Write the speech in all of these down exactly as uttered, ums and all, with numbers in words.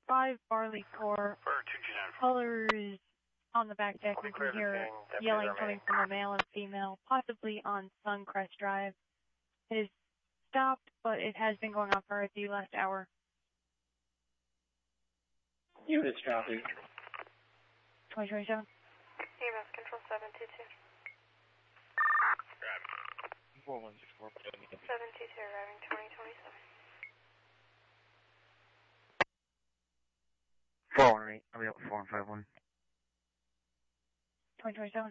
five Barley Core. Colors on the back deck. You can hear yelling coming from a male and female, possibly on Suncrest Drive. It is stopped, but it has been going on for the last hour. Units copy. twenty twenty-seven. E M S control seven two two. four one six four. seven two two arriving twenty twenty-seven. four one eight. I'll be up with four and five one. twenty twenty-seven.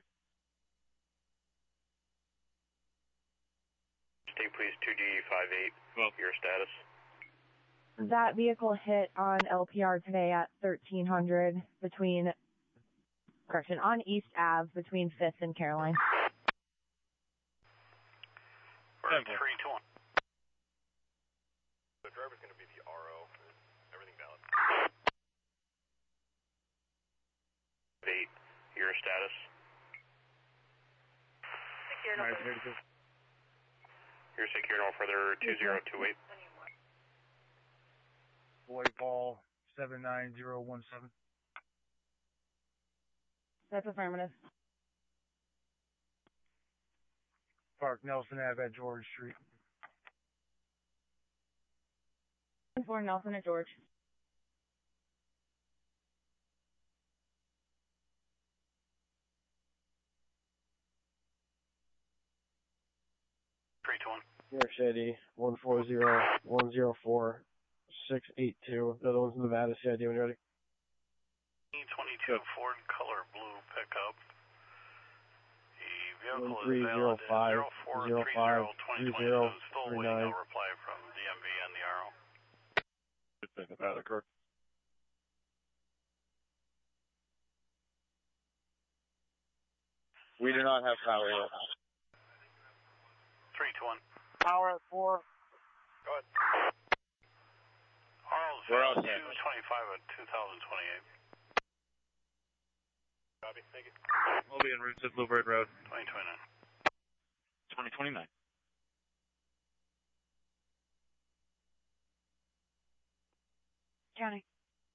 State Police two D five eight. Well, your status? That vehicle hit on L P R today at thirteen hundred between, correction, on East Ave between fifth and Caroline. We're at three two one. The driver's going to be the R O. Everything valid. eight. Your status? Secure no further. You're secure no further two zero two eight. Boy Ball seven nine zero one seven. That's affirmative. Park Nelson Ave at George Street. four Nelson at George. three two one. New York City, one four zero one zero four six eight two. The other one's in Nevada, C I D when you're ready. twenty-two Ford color blue pickup. The vehicle one three is zero valid five zero four zero three five zero twenty three zero twenty-seven. Still three waiting nine. a reply from D M V and the R O. Nevada, correct. We do not have power yet. three two one. Power at four. Go ahead. Arnold two twenty-five at two thousand twenty-eight. Copy, thank you. We'll be en route to Bluebird Road. twenty twenty-nine. twenty twenty-nine. County.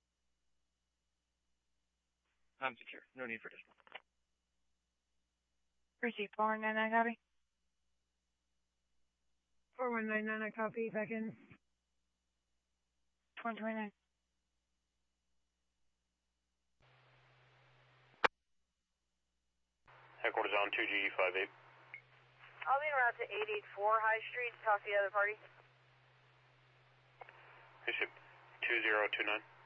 I'm secure. No need for additional. Receipt four nine nine copy. four one nine nine, I copy, back in. twenty twenty-nine. Headquarters on two G five eight. I'll be en route to eight eighty-four High Street to talk to the other party. Bishop two zero two nine.